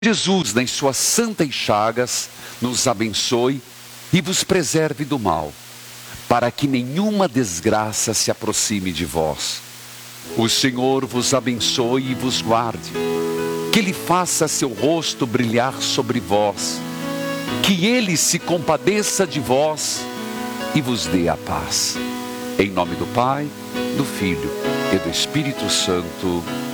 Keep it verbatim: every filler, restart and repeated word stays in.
Jesus, nas suas santas chagas, nos abençoe e vos preserve do mal, para que nenhuma desgraça se aproxime de vós. O Senhor vos abençoe e vos guarde, que Ele faça seu rosto brilhar sobre vós, que Ele se compadeça de vós e vos dê a paz. Em nome do Pai, do Filho e do Espírito Santo.